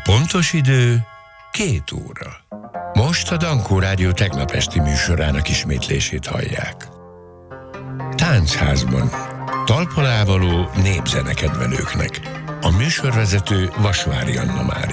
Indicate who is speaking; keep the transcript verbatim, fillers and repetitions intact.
Speaker 1: Pontos idő két óra. Most a Dankó Rádió tegnap esti műsorának ismétlését hallják. Táncházban. Talpon ávaló népzenekedvelőknek. A műsorvezető Vasvári Anna Mária.